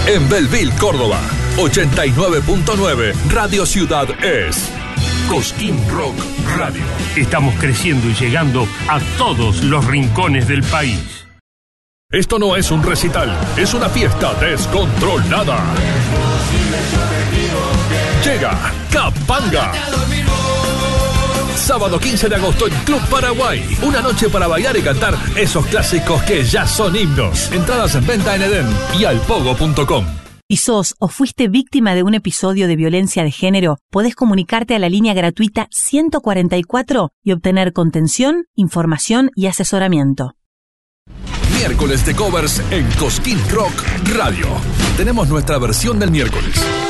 En Belleville, Córdoba, 89.9 Radio Ciudad es Cosquín Rock Radio. Estamos creciendo y llegando a todos los rincones del país. Esto no es un recital, es una fiesta descontrolada. Llega Capanga. Sábado 15 de agosto en Club Paraguay. Una noche para bailar y cantar esos clásicos que ya son himnos. Entradas en venta en Edén y alpogo.com. Si sos o fuiste víctima de un episodio de violencia de género, podés comunicarte a la línea gratuita 144 y obtener contención, información y asesoramiento. Miércoles de covers en Cosquín Rock Radio. Tenemos nuestra versión del miércoles.